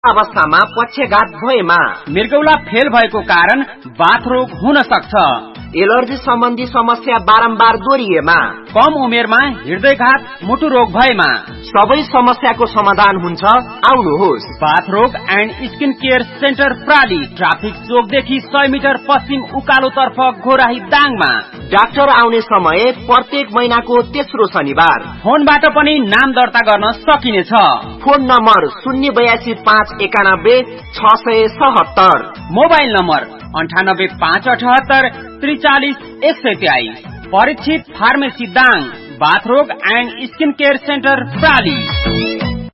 अवस्थामा पक्षघात भएमा मृगौला फेल भएको कारण बाथरोग हुन सक्छ। एलर्जी सम्बन्धी समस्या बारम्बार दोहोरिएमा, कम उमेरमा हृदयघात, मुटु रोग भएमा सबै समस्याको समाधान हुन्छ। आउनुहोस्, बाथरोग and skin care centre प्राली, traffic चोकदेखि 100 metre पश्चिम उकालो तर्फ घोराही दाङमा। डाक्टर आउने समय प्रत्येक महिनाको तेस्रो शनिबार। फोनबाट पनि नाम दर्ता गर्न सकिनेछ। Phone number 082 578 677। Mobile number 98 578 43 123। Parikshit pharmacy Dang, बाथरोग and skin care centre प्राली।